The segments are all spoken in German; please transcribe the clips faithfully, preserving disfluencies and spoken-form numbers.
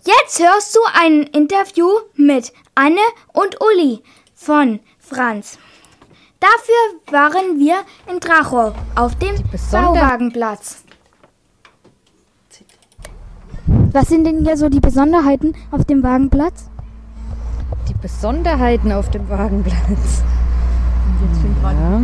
Jetzt hörst du ein Interview mit Anne und Uli von Franz. Dafür waren wir in Trachau auf dem Bauwagenplatz. Was sind denn hier so die Besonderheiten auf dem Wagenplatz? Die Besonderheiten auf dem Wagenplatz. Ja.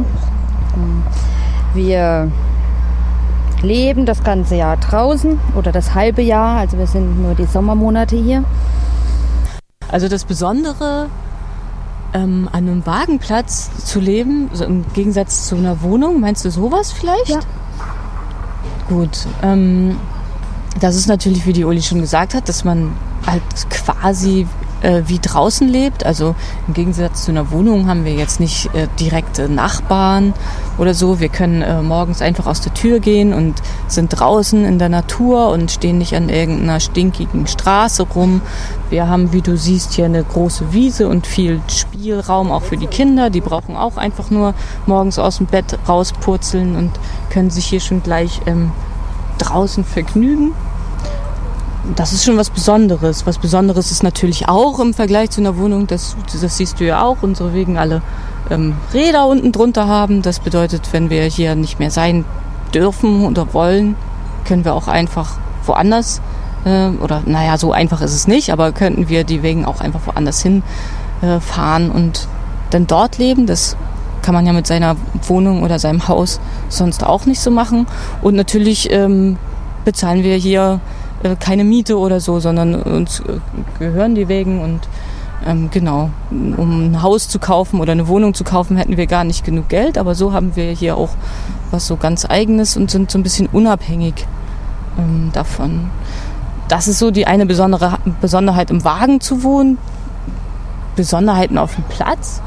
Wir leben das ganze Jahr draußen oder das halbe Jahr, also wir sind nur die Sommermonate hier. Also das Besondere ähm, an einem Wagenplatz zu leben, so im Gegensatz zu einer Wohnung, meinst du sowas vielleicht? Ja. Gut, ähm, das ist natürlich, wie die Uli schon gesagt hat, dass man halt quasi äh, wie draußen lebt. Also im Gegensatz zu einer Wohnung haben wir jetzt nicht äh, direkte Nachbarn oder so. Wir können äh, morgens einfach aus der Tür gehen und sind draußen in der Natur und stehen nicht an irgendeiner stinkigen Straße rum. Wir haben, wie du siehst, hier eine große Wiese und viel Spielraum auch für die Kinder. Die brauchen auch einfach nur morgens aus dem Bett rauspurzeln und können sich hier schon gleich ähm, draußen vergnügen. Das ist schon was Besonderes. Was Besonderes ist natürlich auch im Vergleich zu einer Wohnung, das, das siehst du ja auch, unsere Wegen alle ähm, Räder unten drunter haben. Das bedeutet, wenn wir hier nicht mehr sein dürfen oder wollen, können wir auch einfach woanders, äh, oder naja, so einfach ist es nicht, aber könnten wir die Wegen auch einfach woanders hin äh, fahren und dann dort leben. Das kann man ja mit seiner Wohnung oder seinem Haus sonst auch nicht so machen. Und natürlich ähm, bezahlen wir hier äh, keine Miete oder so, sondern uns äh, gehören die Wegen. Und ähm, genau, um ein Haus zu kaufen oder eine Wohnung zu kaufen, hätten wir gar nicht genug Geld. Aber so haben wir hier auch was so ganz Eigenes und sind so ein bisschen unabhängig ähm, davon. Das ist so die eine besondere Besonderheit, im Wagen zu wohnen. Besonderheiten auf dem Platz.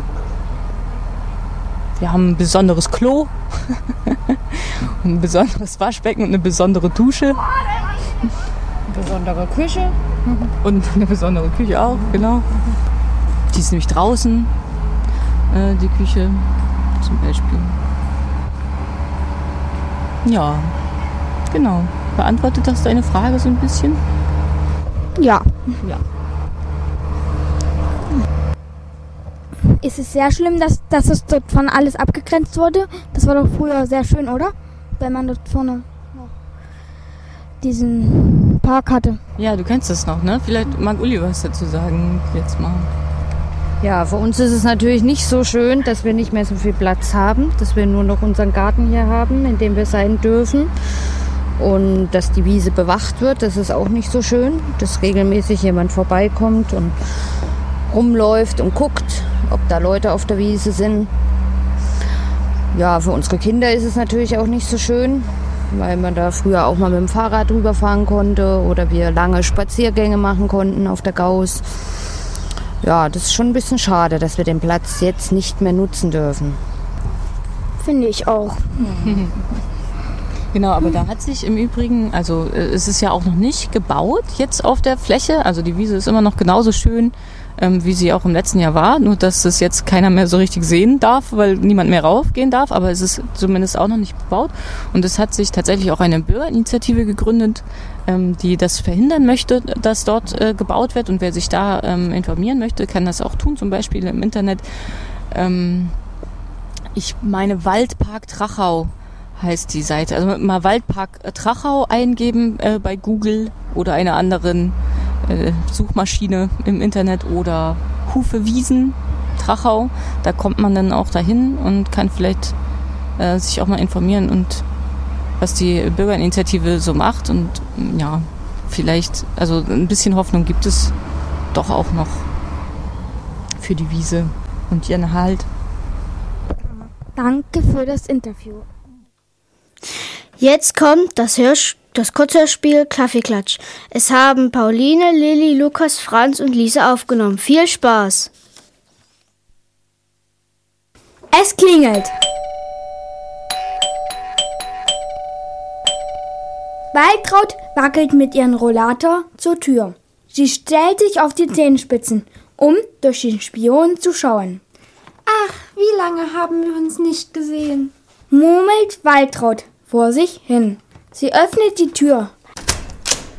Wir haben ein besonderes Klo, ein besonderes Waschbecken und eine besondere Dusche. Eine besondere Küche. Und eine besondere Küche auch, genau. Die ist nämlich draußen, äh, die Küche zum Beispiel. Ja, genau. Beantwortet das deine Frage so ein bisschen? Ja. Ja. Ist es sehr schlimm, dass, dass es dort von alles abgegrenzt wurde? Das war doch früher sehr schön, oder? Wenn man dort vorne noch diesen Park hatte. Ja, du kennst das noch, ne? Vielleicht mag Uli was dazu sagen jetzt mal. Ja, für uns ist es natürlich nicht so schön, dass wir nicht mehr so viel Platz haben, dass wir nur noch unseren Garten hier haben, in dem wir sein dürfen. Und dass die Wiese bewacht wird, das ist auch nicht so schön, dass regelmäßig jemand vorbeikommt und rumläuft und guckt, ob da Leute auf der Wiese sind. Ja, für unsere Kinder ist es natürlich auch nicht so schön, weil man da früher auch mal mit dem Fahrrad rüberfahren konnte oder wir lange Spaziergänge machen konnten auf der Gauss. Ja, das ist schon ein bisschen schade, dass wir den Platz jetzt nicht mehr nutzen dürfen. Finde ich auch. Genau, aber da hat sich im Übrigen, also es ist ja auch noch nicht gebaut jetzt auf der Fläche. Also die Wiese ist immer noch genauso schön, ähm, wie sie auch im letzten Jahr war. Nur, dass es jetzt keiner mehr so richtig sehen darf, weil niemand mehr raufgehen darf. Aber es ist zumindest auch noch nicht bebaut. Und es hat sich tatsächlich auch eine Bürgerinitiative gegründet, ähm, die das verhindern möchte, dass dort äh, gebaut wird. Und wer sich da ähm, informieren möchte, kann das auch tun, zum Beispiel im Internet. Ähm, ich meine Waldpark Trachau heißt die Seite. Also mal Waldpark Trachau eingeben äh, bei Google oder einer anderen äh, Suchmaschine im Internet oder Hufe Wiesen Trachau. Da kommt man dann auch dahin und kann vielleicht äh, sich auch mal informieren und was die Bürgerinitiative so macht. Und ja, vielleicht, also ein bisschen Hoffnung gibt es doch auch noch für die Wiese und ihren Halt. Danke für das Interview. Jetzt kommt das, Hörsch- das Kurzhörspiel Kaffeeklatsch. Es haben Pauline, Lilli, Lukas, Franz und Lisa aufgenommen. Viel Spaß! Es klingelt. Waltraud wackelt mit ihrem Rollator zur Tür. Sie stellt sich auf die Zehenspitzen, um durch den Spion zu schauen. Ach, wie lange haben wir uns nicht gesehen? Murmelt Waltraud vor sich hin. Sie öffnet die Tür.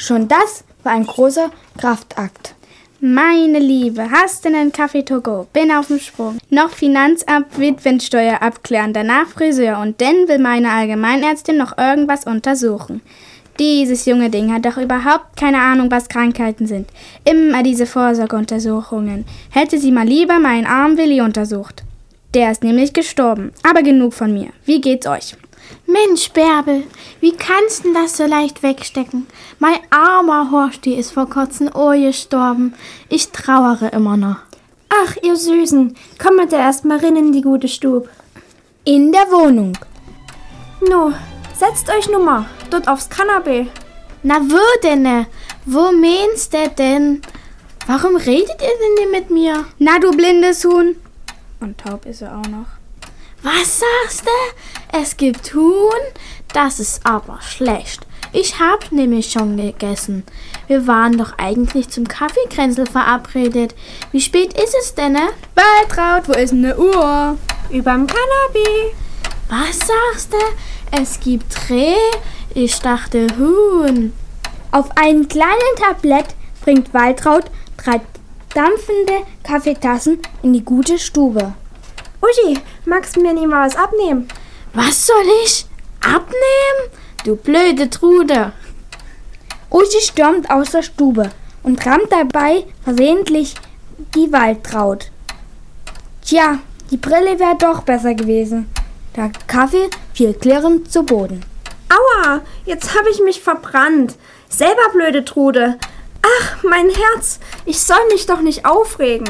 Schon das war ein großer Kraftakt. Meine Liebe, hast du einen Kaffee to go? Bin auf dem Sprung. Noch Finanzamt, Witwensteuer abklären, danach Friseur und dann will meine Allgemeinärztin noch irgendwas untersuchen. Dieses junge Ding hat doch überhaupt keine Ahnung, was Krankheiten sind. Immer diese Vorsorgeuntersuchungen. Hätte sie mal lieber meinen armen Willi untersucht. Der ist nämlich gestorben. Aber genug von mir. Wie geht's euch? Mensch, Bärbel, wie kannst du das so leicht wegstecken? Mein armer Horsti ist vor kurzem oh gestorben. Ich trauere immer noch. Ach, ihr Süßen, kommt ja erst mal rein in die gute Stube. In der Wohnung. No, setzt euch nun mal dort aufs Kanapee. Na, wo denn? Wo meinst du denn? Warum redet ihr denn nicht mit mir? Na, du blindes Huhn. Und taub ist er auch noch. Was sagst du? Es gibt Huhn? Das ist aber schlecht. Ich hab nämlich schon gegessen. Wir waren doch eigentlich zum Kaffeekränzel verabredet. Wie spät ist es denn? Waltraud, wo ist ne Uhr? Überm Kanapee. Was sagst du? Es gibt Reh? Ich dachte Huhn. Auf einem kleinen Tablett bringt Waltraud drei dampfende Kaffeetassen in die gute Stube. Uschi, magst du mir nicht mal was abnehmen? Was soll ich? Abnehmen? Du blöde Trude. Uschi stürmt aus der Stube und rammt dabei versehentlich die Waltraud. Tja, die Brille wäre doch besser gewesen. Der Kaffee fiel klirrend zu Boden. Aua, jetzt habe ich mich verbrannt. Selber blöde Trude. Ach, mein Herz, ich soll mich doch nicht aufregen.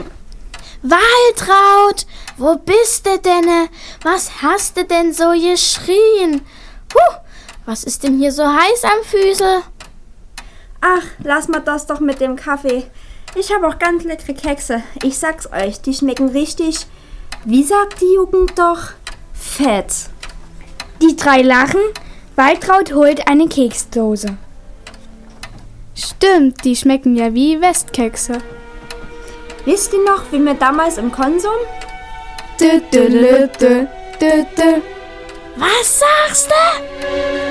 Waltraud, wo bist du denn? Was hast du denn so geschrien? Huh, was ist denn hier so heiß am Füßel? Ach, lass mal das doch mit dem Kaffee. Ich habe auch ganz leckere Kekse. Ich sag's euch, die schmecken richtig, wie sagt die Jugend doch, fett. Die drei lachen. Waltraud holt eine Keksdose. Stimmt, die schmecken ja wie Westkekse. Wisst ihr noch, wie wir damals im Konsum? Dü, dü, dü, dü, dü, dü. Was sagst du?